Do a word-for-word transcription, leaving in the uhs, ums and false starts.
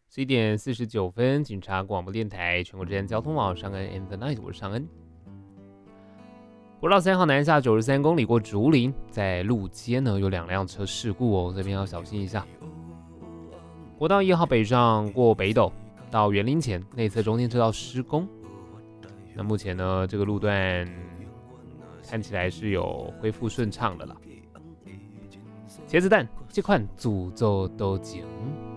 十一点四十九分，警察广播电台全国之间交通网上恩 and the night， 我是尚恩。国道三号南下九十三公里过竹林，在路街呢有两辆车事故哦，这边要小心一下。国道一号北上过北斗到园林前内侧中间车道施工，那目前呢这个路段看起来是有恢复顺畅的啦。茄子蛋这款诅咒都行。